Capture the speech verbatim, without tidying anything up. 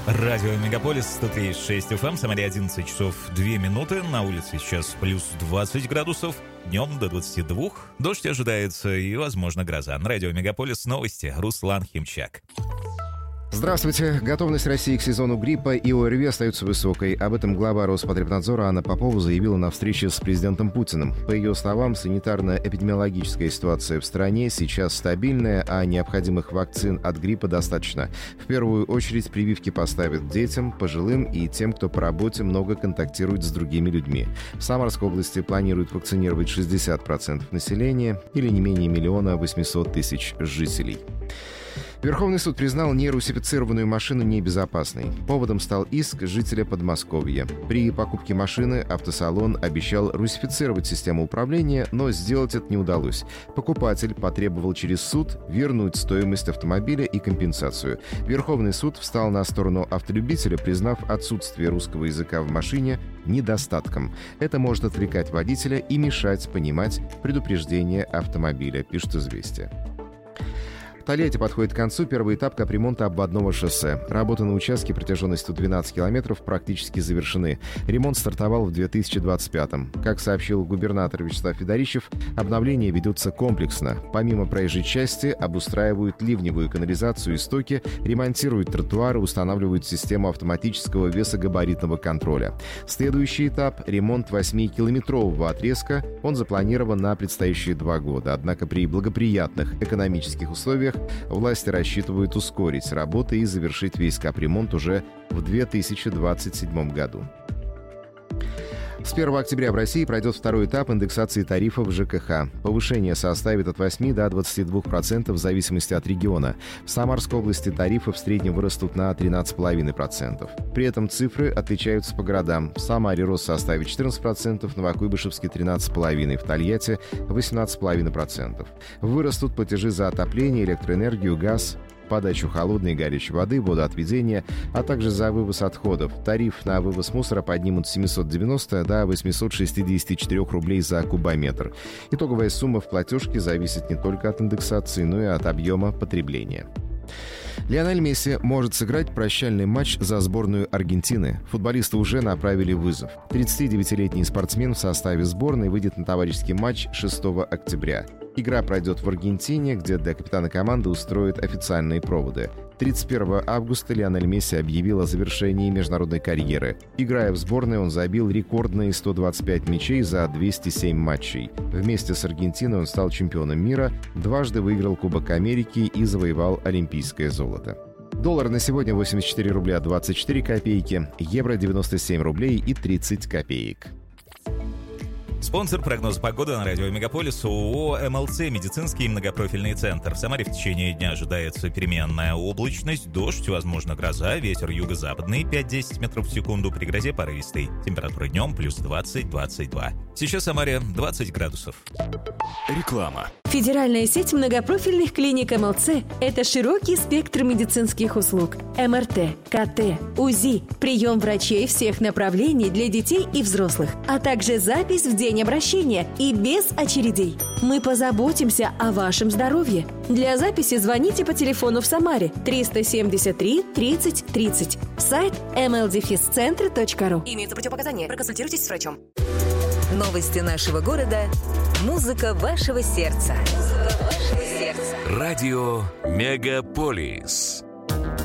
Радио Мегаполис сто три и шесть эф эм, Самаре одиннадцать часов две минуты, на улице сейчас плюс двадцать градусов, днем до двадцати двух, дождь ожидается и, возможно, гроза. На Радио Мегаполис новости, Руслан Химчак. Здравствуйте. Готовность России к сезону гриппа и ОРВИ остается высокой. Об этом глава Роспотребнадзора Анна Попова заявила на встрече с президентом Путиным. По ее словам, санитарно-эпидемиологическая ситуация в стране сейчас стабильная, а необходимых вакцин от гриппа достаточно. В первую очередь прививки поставят детям, пожилым и тем, кто по работе много контактирует с другими людьми. В Самарской области планируют вакцинировать шестьдесят процентов населения или не менее миллиона восемьсот тысяч жителей. Верховный суд признал нерусифицированную машину небезопасной. Поводом стал иск жителя Подмосковья. При покупке машины автосалон обещал русифицировать систему управления, но сделать это не удалось. Покупатель потребовал через суд вернуть стоимость автомобиля и компенсацию. Верховный суд встал на сторону автолюбителя, признав отсутствие русского языка в машине недостатком. Это может отвлекать водителя и мешать понимать предупреждение автомобиля, пишет «Известия». В Тольятти подходит к концу первый этап капремонта обводного шоссе. Работы на участке протяженностью двенадцать километров практически завершены. Ремонт стартовал в две тысячи двадцать пятом. Как сообщил губернатор Вячеслав Федорищев, обновление ведется комплексно. Помимо проезжей части, обустраивают ливневую канализацию и стоки, ремонтируют тротуары, устанавливают систему автоматического весогабаритного контроля. Следующий этап — ремонт восьмикилометрового отрезка. Он запланирован на предстоящие два года. Однако при благоприятных экономических условиях власти рассчитывают ускорить работы и завершить весь капремонт уже в две тысячи двадцать седьмом году. С первого октября в России пройдет второй этап индексации тарифов ЖКХ. Повышение составит от восьми до двадцати двух процентов в зависимости от региона. В Самарской области тарифы в среднем вырастут на тринадцать целых пять десятых процента. При этом цифры отличаются по городам. В Самаре рост составит четырнадцать процентов, в Новокуйбышевске тринадцать целых пять десятых процента, в Тольятти восемнадцать целых пять десятых процента. Вырастут платежи за отопление, электроэнергию, газ, подачу холодной и горячей воды, водоотведение, а также за вывоз отходов. Тариф на вывоз мусора поднимут с семисот девяноста до восьмисот шестидесяти четырёх рублей за кубометр. Итоговая сумма в платежке зависит не только от индексации, но и от объема потребления. Лионель Месси может сыграть прощальный матч за сборную Аргентины. Футболисту уже направили вызов. тридцатидевятилетний спортсмен в составе сборной выйдет на товарищеский матч шестого октября. Игра пройдет в Аргентине, где для капитана команды устроят официальные проводы. тридцать первого августа Лионель Месси объявил о завершении международной карьеры. Играя в сборной, он забил рекордные сто двадцать пять мячей за двести семь матчей. Вместе с Аргентиной он стал чемпионом мира, дважды выиграл Кубок Америки и завоевал олимпийское золото. Доллар на сегодня восемьдесят четыре рубля двадцать четыре копейки, евро девяносто семь рублей и тридцать копеек. Спонсор прогноза погоды на радио Мегаполис ООО «МЛЦ» медицинский и многопрофильный центр. В Самаре в течение дня ожидается переменная облачность, дождь, возможно гроза, ветер юго-западный пять-десять метров в секунду, при грозе порывистый. Температура днем плюс двадцать - двадцать два. Сейчас в Самаре двадцать градусов. Реклама. Федеральная сеть многопрофильных клиник МЛЦ – это широкий спектр медицинских услуг. эм эр тэ, ка тэ, УЗИ, прием врачей всех направлений для детей и взрослых, а также запись в день обращения и без очередей. Мы позаботимся о вашем здоровье. Для записи звоните по телефону в Самаре триста семьдесят три тридцать тридцать. Сайт эм эл дефис центр точка ру. Имеются противопоказания. Проконсультируйтесь с врачом. Новости нашего города. Музыка вашего сердца. Музыка вашего сердца. Радио Мегаполис.